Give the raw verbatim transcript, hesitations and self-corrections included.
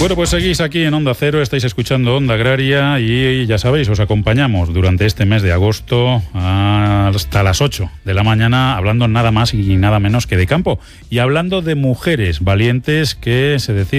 Bueno, pues seguís aquí en Onda Cero, estáis escuchando Onda Agraria y ya sabéis, os acompañamos durante este mes de agosto hasta las ocho de la mañana hablando nada más y nada menos que de campo y hablando de mujeres valientes que se deciden